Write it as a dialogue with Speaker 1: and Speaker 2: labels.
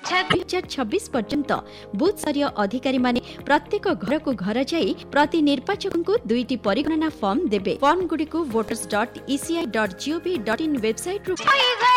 Speaker 1: 2026 पर्यंत बूथ स्तरीय अधिकारी माने प्रत्येक घर को घर जाई प्रति निर्वाचक को 2टी परिगणना फॉर्म देबे। फॉर्म गुडी को voters.eci.gov.in वेबसाइट